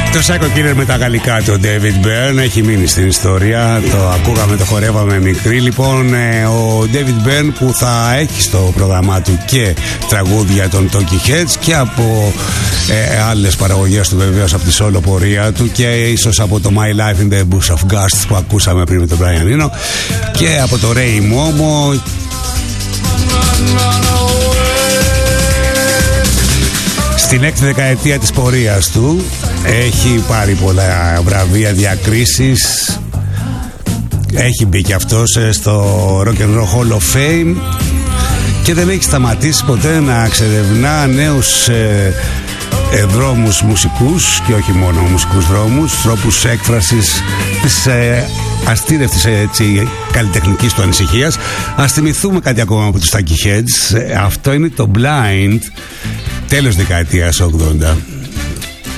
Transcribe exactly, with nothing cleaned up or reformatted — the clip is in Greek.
Το Psycho Killer με τα γαλλικά του David Byrne έχει μείνει στην ιστορία. Το ακούγαμε, το χορεύαμε μικρή. Λοιπόν, ο David Byrne που θα έχει στο πρόγραμμά του και τραγούδια των Talking Heads και από ε, άλλες παραγωγές του, βεβαίως από τη solo πορεία του και ίσως από το My Life in the Bush of Ghosts που ακούσαμε πριν με τον Brian Eno και από το Ray Momo. Στην έκτη δεκαετία της πορείας του έχει πάρει πολλά βραβεία, διακρίσεις. Έχει μπει και αυτός στο Rock and Roll Hall of Fame και δεν έχει σταματήσει ποτέ να εξερευνά νέους ε, ε, δρόμους μουσικούς και όχι μόνο μουσικούς δρόμους, τρόπους έκφρασης της ε, αστήρευτης έτσι, καλλιτεχνικής του ανησυχίας. Ας θυμηθούμε κάτι ακόμα από τους Talking Heads. Αυτό είναι το Blind, τέλος δεκαετίας ογδόντα.